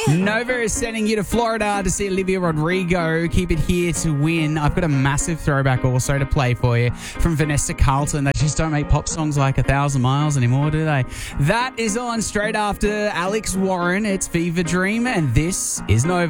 Nova is sending you to Florida to see Olivia Rodrigo. Keep it here to win. I've got a massive throwback also to play for you from Vanessa Carlton. They just don't make pop songs like 1,000 Miles anymore, do they? That is on straight after Alex Warren. It's Fever Dream, and this is Nova.